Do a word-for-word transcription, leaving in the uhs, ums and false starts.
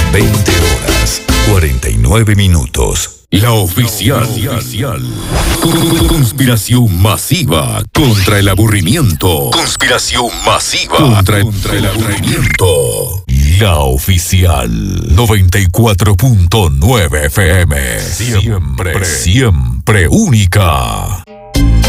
veinte horas, cuarenta y nueve minutos. La oficial. Conspiración masiva contra el aburrimiento. Conspiración masiva contra, contra el aburrimiento. La oficial. noventa y cuatro punto nueve F M. Siempre, siempre única.